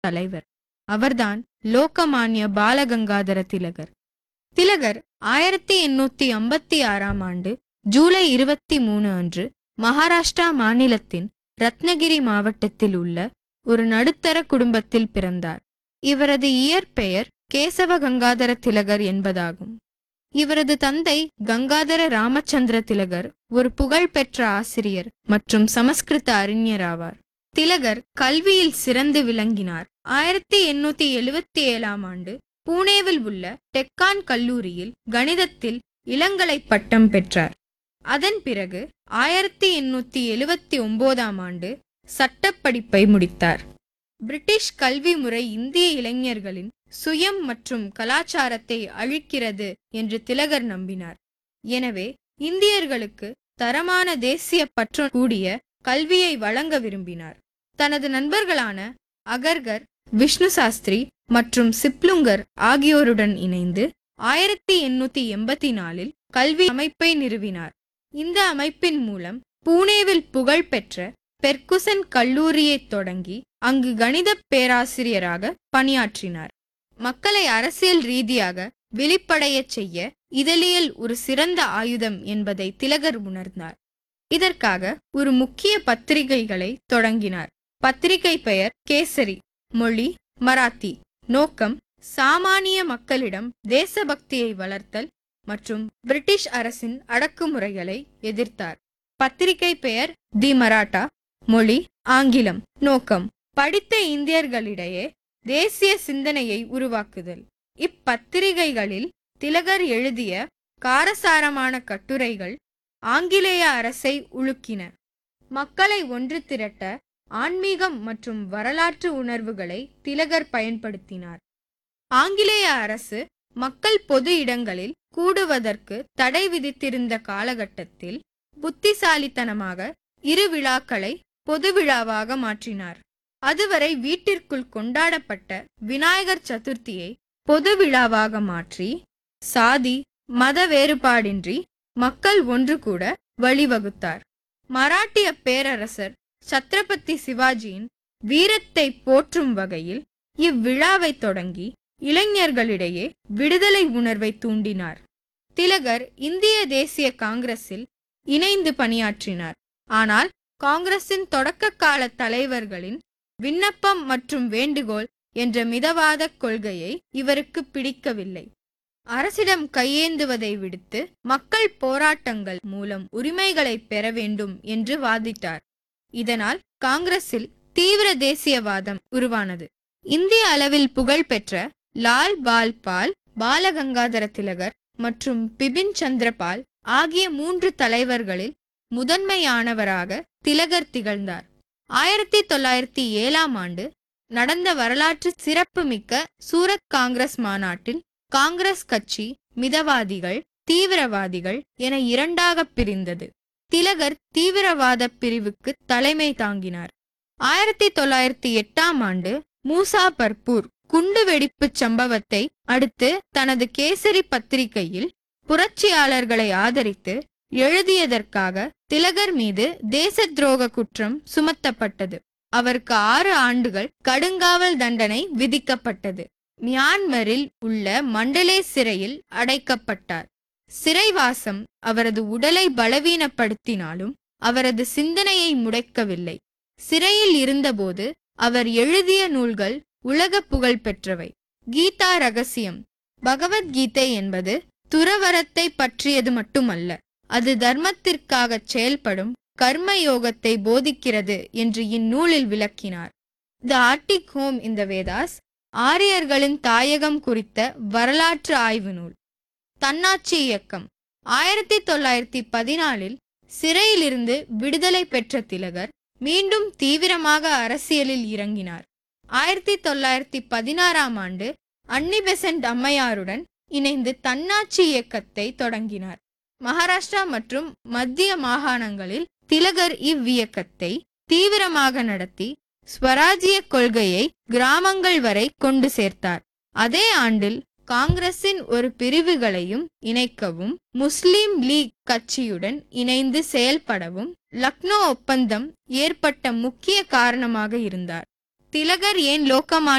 தலைவர். அவர்தான் லோகமான்ய பாலகங்காதர திலகர். திலகர் 1856 ஜூலை 23 அன்று மகாராஷ்டிரா மாநிலத்தின் ரத்னகிரி மாவட்டத்தில் உள்ள ஒரு நடுத்தர குடும்பத்தில் பிறந்தார். இவரது இயற்பெயர் கேசவ கங்காதர திலகர் என்பதாகும். இவரது தந்தை கங்காதர ராமச்சந்திர திலகர் ஒரு புகழ்பெற்ற ஆசிரியர் மற்றும் சமஸ்கிருத அறிஞராவார். திலகர் கல்வியில் சிறந்து விளங்கினார். 1877 பூனேவில் உள்ள டெக்கான் கல்லூரியில் கணிதத்தில் இளங்கலை பட்டம் பெற்றார். அதன் பிறகு 1879 சட்டப்படிப்பை முடித்தார். பிரிட்டிஷ் கல்வி முறை இந்திய இளைஞர்களின் சுயம் மற்றும் கலாச்சாரத்தை அழிக்கிறது என்று திலகர் நம்பினார். எனவே இந்தியர்களுக்கு தரமான தேசிய பற்று கூடிய கல்வியை வழங்க விரும்பினார். தனது நண்பர்களான அகர்கர், விஷ்ணு சாஸ்திரி மற்றும் சிப்லுங்கர் ஆகியோருடன் இணைந்து 1884 கல்வி அமைப்பை நிறுவினார். இந்த அமைப்பின் மூலம் பூனேவில் புகழ்பெற்ற பெர்குசன் கல்லூரியை தொடங்கி அங்கு கணித பேராசிரியராக பணியாற்றினார். மக்களை அரசியல் ரீதியாக விழிப்படையச் செய்ய இதழியல் ஒரு சிறந்த ஆயுதம் என்பதை திலகர் உணர்ந்தார். இதற்காக ஒரு முக்கிய பத்திரிகைகளை தொடங்கினார். பத்திரிகை பெயர் கேசரி. மொழி மராத்தி. நோக்கம் சாமானிய மக்களிடம் தேசபக்தியை வளர்த்தல் மற்றும் பிரிட்டிஷ் அரசின் அடக்குமுறைகளை எதிர்த்தார். பத்திரிகை பெயர் தி மராட்டா. மொழி ஆங்கிலம். நோக்கம் படித்த இந்தியர்களிடையே தேசிய சிந்தனையை உருவாக்குதல். இப்பத்திரிகைகளில் திலகர் எழுதிய காரசாரமான கட்டுரைகள் ஆங்கிலேய அரசை உலுக்கின. மக்களை ஒன்று திரட்ட ஆன்மீகம் மற்றும் வரலாற்று உணர்வுகளை திலகர் பயன்படுத்தினார். ஆங்கிலேய அரசு மக்கள் பொது இடங்களில் கூடுவதற்கு தடை விதித்திருந்த காலகட்டத்தில் புத்திசாலித்தனமாக இரு விழாக்களை பொது விழாவாக மாற்றினார். அதுவரை வீட்டிற்குள் கொண்டாடப்பட்ட விநாயகர் சதுர்த்தியை பொது விழாவாக மாற்றி சாதி மத வேறுபாடின்றி மக்கள் ஒன்று கூட வழிவகுத்தார். மராட்டிய பேரரசர் சத்ரபதி சிவாஜியின் வீரத்தை போற்றும் வகையில் இவ்விழாவை தொடங்கி இளைஞர்களிடையே விடுதலை உணர்வை தூண்டினார். திலகர் இந்திய தேசிய காங்கிரஸில் இணைந்து பணியாற்றினார். ஆனால் காங்கிரசின் தொடக்க கால தலைவர்களின் விண்ணப்பம் மற்றும் வேண்டுகோள் என்ற மிதவாத கொள்கையை இவருக்கு பிடிக்கவில்லை. அரசிடம் கையேந்துவதை விடுத்து மக்கள் போராட்டங்கள் மூலம் உரிமைகளை பெற வேண்டும் என்று வாதிட்டார். இதனால் காங்கிரஸில் தீவிர தேசியவாதம் உருவானது. இந்திய அளவில் புகழ்பெற்ற லால் பால் பால், பாலகங்காதர திலகர் மற்றும் பிபின் சந்திரபால் ஆகிய 3 தலைவர்களில் முதன்மையானவராக திலகர் திகழ்ந்தார். 1907 நடந்த வரலாற்று சிறப்புமிக்க சூரத் காங்கிரஸ் மாநாட்டில் காங்கிரஸ் கட்சி மிதவாதிகள், தீவிரவாதிகள் என 2ஆக பிரிந்தது. திலகர் தீவிரவாத பிரிவுக்கு தலைமை தாங்கினார். 1908 மூசா பர்பூர் குண்டுவெடிப்பு சம்பவத்தை அடுத்து தனது கேசரி பத்திரிகையில் புரட்சியாளர்களை ஆதரித்து எழுதியதற்காக திலகர் மீது தேச துரோக குற்றம் சுமத்தப்பட்டது. அவருக்கு 6 ஆண்டுகள் கடுங்காவல் தண்டனை விதிக்கப்பட்டது. மியான்மரில் உள்ள மண்டலே சிறையில் அடைக்கப்பட்டார். சிறைவாசம் அவரது உடலை பலவீனப்படுத்தினாலும் அவரது சிந்தனையை முடக்கவில்லை. சிறையில் இருந்தபோது அவர் எழுதிய நூல்கள் உலக புகழ் பெற்றவை. கீதா ரகசியம். பகவத்கீதை என்பது துறவரத்தை பற்றியது மட்டுமல்ல, அது தர்மத்திற்காக செயல்படும் கர்மயோகத்தை போதிக்கிறது என்று இந்நூலில் விளக்கினார். தி ஆர்டிக் ஹோம் இன் த வேதாஸ், ஆரியர்களின் தாயகம் குறித்த வரலாற்று ஆய்வு நூல். தன்னாட்சி இயக்கம். 1914 சிறையிலிருந்து விடுதலை பெற்ற திலகர் மீண்டும் தீவிரமாக அரசியலில் இறங்கினார். 1916 அன்னி பெசன்ட் அம்மையாருடன் இணைந்து தன்னாட்சி இயக்கத்தை தொடங்கினார். மகாராஷ்டிரா மற்றும் மத்திய மாகாணங்களில் திலகர் இவ்வியக்கத்தை தீவிரமாக நடத்தி ஸ்வராஜ்ய கொள்கையை கிராமங்கள் வரை கொண்டு சேர்த்தார். அதே ஆண்டில் காங்கிரசின் ஒரு பிரிவுகளையும் இணைக்கவும், முஸ்லிம் லீக் கட்சியுடன் இணைந்து செயல்படவும் லக்னோ ஒப்பந்தம் ஏற்பட்ட முக்கிய காரணமாக இருந்தார். திலகர் ஏன் லோகமான்ய